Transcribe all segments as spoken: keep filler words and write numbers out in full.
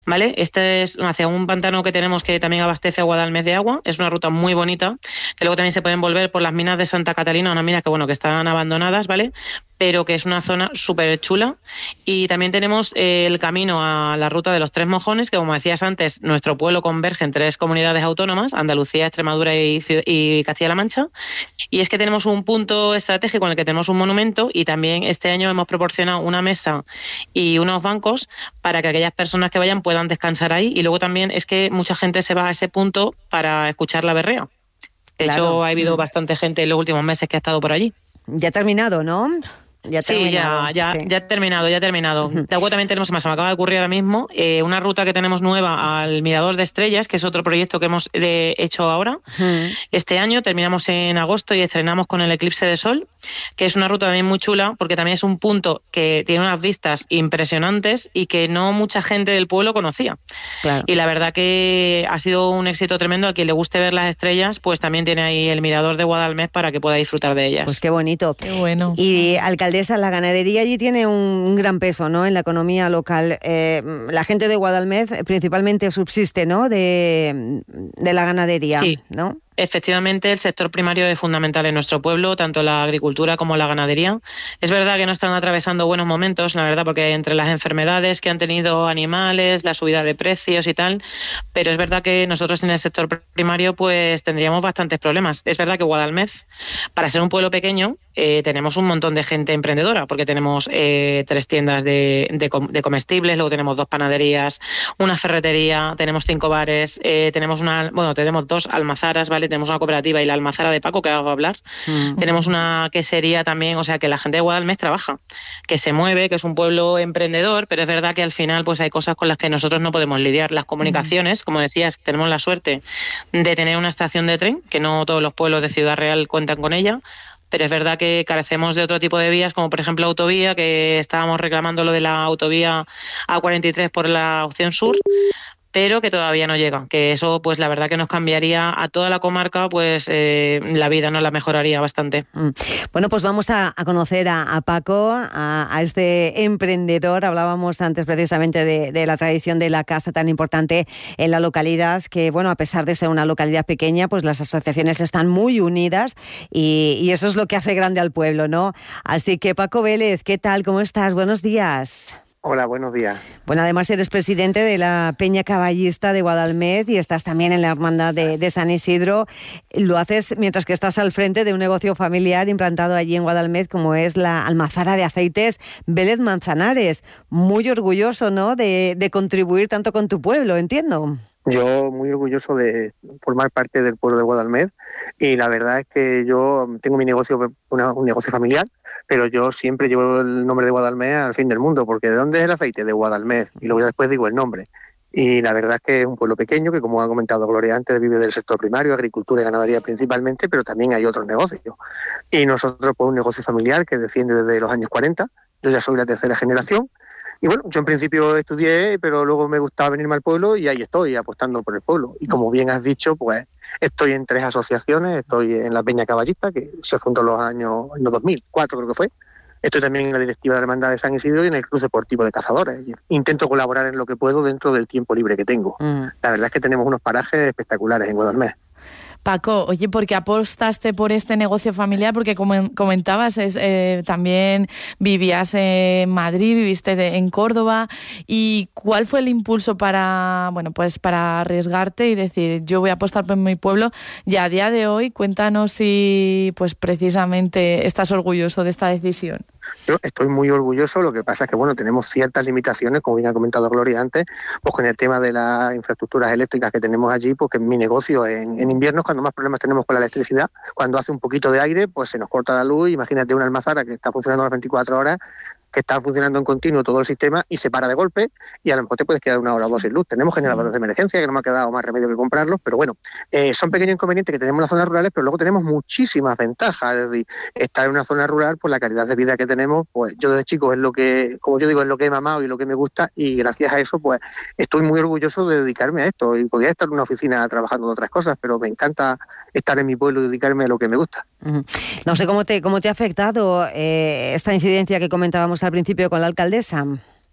¿Vale? Este es hacia un pantano que tenemos que también abastece a Guadalmeded de agua. Es una ruta muy bonita, que luego también se pueden volver por las minas de Santa Catalina, unas minas que, bueno, que están abandonadas, ¿vale? Pero que es una zona súper chula. Y también tenemos eh, el camino a la ruta de los Tres Mojones, que, como decías antes, nuestro pueblo converge en tres comunidades autónomas, Andalucía, Extremadura y, y Castilla-La Mancha. Y es que tenemos un punto estratégico en el que tenemos un monumento, y también este año hemos proporcionado una mesa y unos bancos para que aquellas personas que vayan puedan descansar ahí. Y luego también es que mucha gente se va a ese punto para escuchar la berrea. De claro. hecho, ha habido bastante gente en los últimos meses que ha estado por allí. Ya ha terminado, ¿no? Ya sí, ya, ya, sí. ya ha terminado, ya ha terminado. Uh-huh. Luego también tenemos, se me acaba de ocurrir ahora mismo, eh, una ruta que tenemos nueva al Mirador de Estrellas, que es otro proyecto que hemos de, hecho ahora. Uh-huh. Este año terminamos en agosto y estrenamos con el eclipse de sol, que es una ruta también muy chula, porque también es un punto que tiene unas vistas impresionantes y que no mucha gente del pueblo conocía. Claro. Y la verdad que ha sido un éxito tremendo. A quien le guste ver las estrellas, pues también tiene ahí el Mirador de Guadalmeded para que pueda disfrutar de ellas. Pues qué bonito. Qué bueno. Y alcaldesa, la ganadería allí tiene un gran peso, ¿no?, en la economía local. Eh, la gente de Guadalmeded principalmente subsiste, ¿no?, de, de la ganadería, sí. ¿no? Efectivamente, el sector primario es fundamental en nuestro pueblo, tanto la agricultura como la ganadería. Es verdad que no están atravesando buenos momentos, la verdad, porque entre las enfermedades que han tenido animales, la subida de precios y tal, pero es verdad que nosotros en el sector primario pues tendríamos bastantes problemas. Es verdad que Guadalmeded, para ser un pueblo pequeño, eh, tenemos un montón de gente emprendedora, porque tenemos eh, tres tiendas de, de, de comestibles, luego tenemos dos panaderías, una ferretería, tenemos cinco bares, eh, tenemos una, bueno, tenemos dos almazaras, ¿vale? Tenemos una cooperativa y la almazara de Paco, que hago hablar. Mm. Tenemos una quesería también, o sea que la gente de Guadalmeded trabaja, que se mueve, que es un pueblo emprendedor, pero es verdad que al final pues hay cosas con las que nosotros no podemos lidiar. Las comunicaciones, mm. como decías, tenemos la suerte de tener una estación de tren, que no todos los pueblos de Ciudad Real cuentan con ella, pero es verdad que carecemos de otro tipo de vías, como por ejemplo autovía, que estábamos reclamando lo de la autovía A cuarenta y tres por la opción sur, pero que todavía no llega, que eso pues la verdad que nos cambiaría a toda la comarca, pues eh, la vida nos la mejoraría bastante. Bueno, pues vamos a, a conocer a, a Paco, a, a este emprendedor. Hablábamos antes precisamente de, de la tradición de la caza tan importante en la localidad, que bueno, a pesar de ser una localidad pequeña, pues las asociaciones están muy unidas y, y eso es lo que hace grande al pueblo, ¿no? Así que Paco Vélez, ¿qué tal? ¿Cómo estás? Buenos días. Hola, buenos días. Bueno, además eres presidente de la Peña Caballista de Guadalmeded y estás también en la Hermandad de, de San Isidro. Lo haces mientras que estás al frente de un negocio familiar implantado allí en Guadalmeded, como es la almazara de aceites Vélez Manzanares. Muy orgulloso, ¿no?, de, de contribuir tanto con tu pueblo, entiendo. Yo muy orgulloso de formar parte del pueblo de Guadalmeded, y la verdad es que yo tengo mi negocio, una, un negocio familiar, pero yo siempre llevo el nombre de Guadalmeded al fin del mundo, porque ¿de dónde es el aceite? De Guadalmeded, y luego después digo el nombre. Y la verdad es que es un pueblo pequeño que, como ha comentado Gloria antes, vive del sector primario, agricultura y ganadería principalmente, pero también hay otros negocios. Y nosotros, pues, un negocio familiar que desciende desde los años cuarenta, yo ya soy la tercera generación. Y bueno, yo en principio estudié, pero luego me gustaba venirme al pueblo y ahí estoy, apostando por el pueblo. Y como bien has dicho, pues estoy en tres asociaciones. Estoy en la Peña Caballista, que se fundó en los años en los dos mil cuatro, creo que fue. Estoy también en la directiva de la Hermandad de San Isidro y en el Club Deportivo de Cazadores. Intento colaborar en lo que puedo dentro del tiempo libre que tengo. Mm. La verdad es que tenemos unos parajes espectaculares en Guadalmeded. Paco, oye, ¿por qué apostaste por este negocio familiar? Porque como comentabas, es, eh, también vivías en Madrid, viviste de, en Córdoba. ¿Y cuál fue el impulso para, bueno, pues para arriesgarte y decir, yo voy a apostar por mi pueblo? Y a día de hoy, cuéntanos si pues precisamente estás orgulloso de esta decisión. Yo estoy muy orgulloso, lo que pasa es que bueno, tenemos ciertas limitaciones, como bien ha comentado Gloria antes, pues con el tema de las infraestructuras eléctricas que tenemos allí, porque en mi negocio en, en invierno es cuando más problemas tenemos con la electricidad. Cuando hace un poquito de aire, pues se nos corta la luz. Imagínate una almazara que está funcionando a las veinticuatro horas, que está funcionando en continuo todo el sistema y se para de golpe, y a lo mejor te puedes quedar una hora o dos sin luz. Tenemos generadores de emergencia, que no me ha quedado más remedio que comprarlos, pero bueno, eh, son pequeños inconvenientes que tenemos en las zonas rurales, pero luego tenemos muchísimas ventajas. Es decir, estar en una zona rural, pues la calidad de vida que tenemos, pues yo desde chico es lo que, como yo digo, es lo que he mamado y lo que me gusta, y gracias a eso, pues estoy muy orgulloso de dedicarme a esto. Y podría estar en una oficina trabajando en otras cosas, pero me encanta estar en mi pueblo y dedicarme a lo que me gusta. No sé cómo te, cómo te ha afectado eh, esta incidencia que comentábamos al principio con la alcaldesa.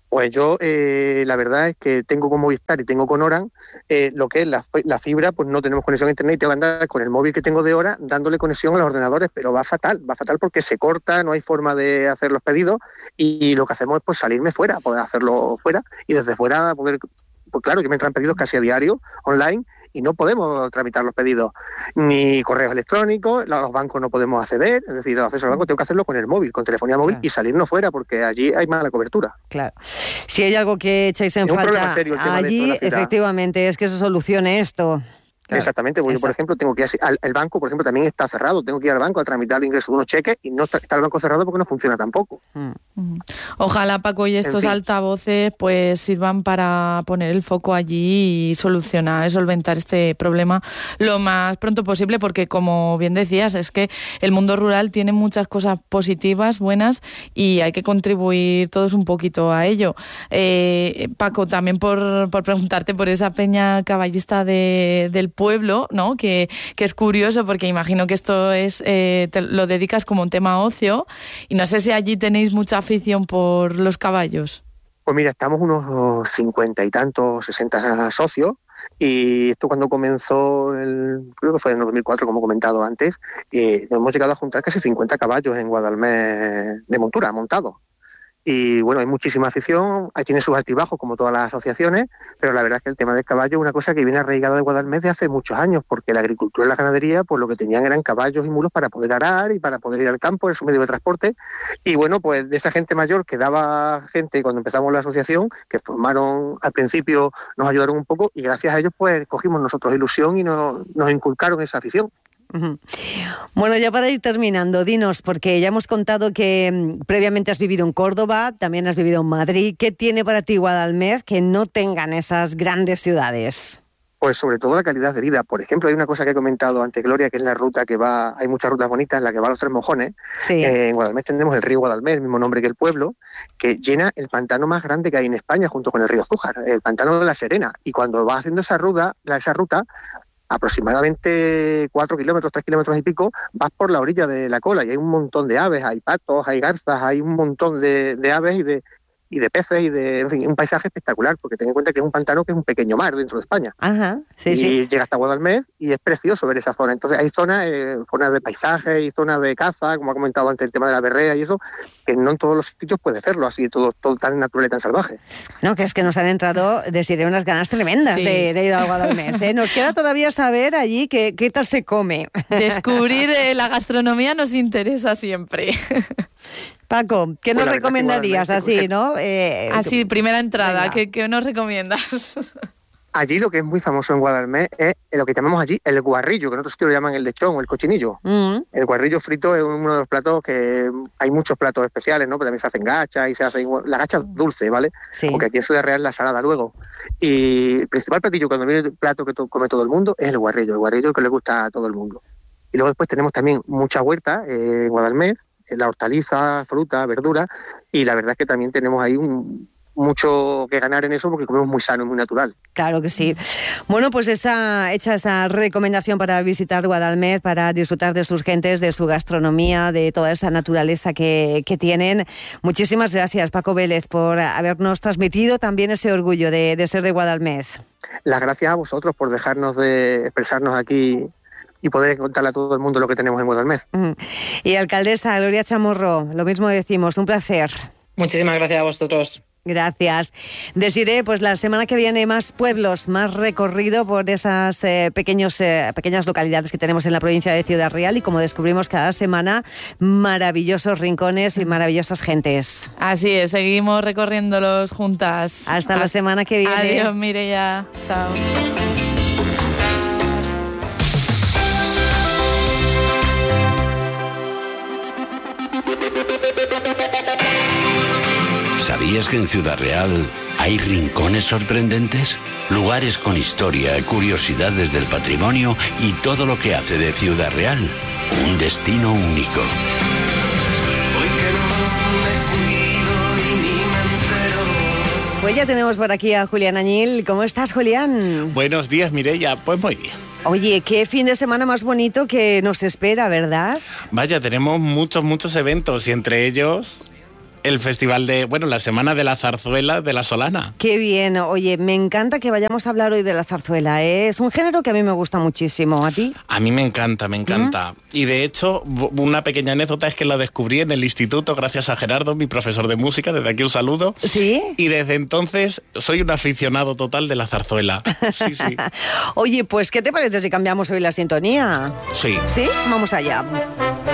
Pues yo, eh, la verdad es que tengo con Movistar y tengo con Orange, eh, lo que es la, la fibra, pues no tenemos conexión a internet y tengo que andar con el móvil que tengo de Hora dándole conexión a los ordenadores, pero va fatal, va fatal porque se corta, no hay forma de hacer los pedidos y lo que hacemos es pues salirme fuera, poder hacerlo fuera y desde fuera poder, pues claro, que me entran pedidos casi a diario online y no podemos tramitar los pedidos, ni correos electrónicos, los bancos no podemos acceder, es decir, el acceso al banco tengo que hacerlo con el móvil, con telefonía móvil, claro, y salirnos fuera porque allí hay mala cobertura. Claro. Si hay algo que echáis en es falta serio el tema allí, de efectivamente, es que se solucione esto. Claro. Exactamente, porque yo, por ejemplo, tengo que ir al el banco, por ejemplo, también está cerrado, tengo que ir al banco a tramitar el ingreso de unos cheques y no está, está el banco cerrado porque no funciona tampoco. Mm. Ojalá, Paco, y estos en fin. altavoces pues sirvan para poner el foco allí y solucionar, solventar este problema lo más pronto posible, porque como bien decías, es que el mundo rural tiene muchas cosas positivas, buenas, y hay que contribuir todos un poquito a ello. Eh, Paco, también por, por preguntarte por esa peña caballista de, del pueblo, ¿no? Que, que es curioso porque imagino que esto es eh, te lo dedicas como un tema ocio y no sé si allí tenéis mucha afición por los caballos. Pues mira, estamos unos cincuenta y tantos, sesenta socios y esto cuando comenzó, el, creo que fue en el dos mil cuatro, como he comentado antes, eh, hemos llegado a juntar casi cincuenta caballos en Guadalmés de montura, montados. Y bueno, hay muchísima afición, ahí tiene sus altibajos como todas las asociaciones, pero la verdad es que el tema del caballo es una cosa que viene arraigada de Guadalmés de hace muchos años, porque la agricultura y la ganadería, pues lo que tenían eran caballos y mulos para poder arar y para poder ir al campo, es su medio de transporte. Y bueno, pues de esa gente mayor que daba gente cuando empezamos la asociación, que formaron al principio, nos ayudaron un poco y gracias a ellos pues cogimos nosotros ilusión y nos, nos inculcaron esa afición. Uh-huh. Bueno, ya para ir terminando, dinos, porque ya hemos contado que mmm, previamente has vivido en Córdoba, también has vivido en Madrid. ¿Qué tiene para ti Guadalmés que no tengan esas grandes ciudades? Pues sobre todo la calidad de vida. Por ejemplo, hay una cosa que he comentado antes, Gloria, que es la ruta que va, hay muchas rutas bonitas, la que va a los Tres Mojones. Sí. Eh, en Guadalmés tenemos el río Guadalmés, el mismo nombre que el pueblo, que llena el pantano más grande que hay en España, junto con el río Zújar, el pantano de la Serena. Y cuando vas haciendo esa ruta, esa ruta, aproximadamente cuatro kilómetros, tres kilómetros y pico, vas por la orilla de la cola y hay un montón de aves, hay patos, hay garzas, hay un montón de, de aves y de y de peces y de, en fin, un paisaje espectacular, porque ten en cuenta que es un pantano que es un pequeño mar dentro de España. Ajá, sí, y sí. llega hasta Guadalmés y es precioso ver esa zona. Entonces hay zonas, eh, zonas de paisaje y zonas de caza, como ha comentado antes el tema de la berrea y eso, que no en todos los sitios puedes verlo así, todo, todo tan natural y tan salvaje. No, que es que nos han entrado, deciré, unas ganas tremendas sí. de, de ir a Guadalmés. ¿eh? Nos queda todavía saber allí qué, qué tal se come. Descubrir eh, la gastronomía nos interesa siempre. Paco, ¿qué nos recomendarías así, no? Eh, así, primera entrada, ¿qué, ¿qué nos recomiendas? Allí lo que es muy famoso en Guadalmés es lo que llamamos allí el guarrillo, que en otros sitios lo llaman el lechón o el cochinillo. Mm. El guarrillo frito es uno de los platos que hay muchos platos especiales, ¿no? Pero también se hacen gachas y se hacen... La gacha es dulce, ¿vale? Sí. Porque aquí en Ciudad Real la salada luego. Y el principal platillo cuando viene el plato que to- come todo el mundo es el guarrillo, el guarrillo que le gusta a todo el mundo. Y luego después tenemos también mucha huerta eh, en Guadalmés, la hortaliza, fruta, verdura, y la verdad es que también tenemos ahí un, mucho que ganar en eso porque comemos muy sano y muy natural. Claro que sí. Bueno, pues está hecha esa recomendación para visitar Guadalmés, para disfrutar de sus gentes, de su gastronomía, de toda esa naturaleza que, que tienen. Muchísimas gracias, Paco Vélez, por habernos transmitido también ese orgullo de, de ser de Guadalmés. Las gracias a vosotros por dejarnos de expresarnos aquí y poder contarle a todo el mundo lo que tenemos en Guadalmés. Mm. Y alcaldesa Gloria Chamorro, lo mismo decimos, un placer. Muchísimas gracias a vosotros. Gracias. Desiré, pues la semana que viene más pueblos, más recorrido por esas eh, pequeños, eh, pequeñas localidades que tenemos en la provincia de Ciudad Real y como descubrimos cada semana, maravillosos rincones y maravillosas gentes. Así es, seguimos recorriéndolos juntas. Hasta, Hasta la semana que viene. Adiós, Mireia. Chao. ¿Sabías que en Ciudad Real hay rincones sorprendentes? Lugares con historia, curiosidades del patrimonio y todo lo que hace de Ciudad Real un destino único. Pues ya tenemos por aquí a Julián Añil. ¿Cómo estás, Julián? Buenos días, Mireia. Pues muy bien. Oye, qué fin de semana más bonito que nos espera, ¿verdad? Vaya, tenemos muchos, muchos eventos y entre ellos El festival de, bueno, la Semana de la Zarzuela de la Solana. Qué bien, oye, me encanta que vayamos a hablar hoy de la zarzuela, ¿eh? Es un género que a mí me gusta muchísimo, ¿a ti? A mí me encanta, me encanta. ¿Mm? Y de hecho, una pequeña anécdota es que lo descubrí en el instituto gracias a Gerardo, mi profesor de música, desde aquí un saludo. ¿Sí? Y desde entonces soy un aficionado total de la zarzuela. Sí, sí. Oye, pues, ¿qué te parece si cambiamos hoy la sintonía? Sí. ¿Sí? Vamos allá.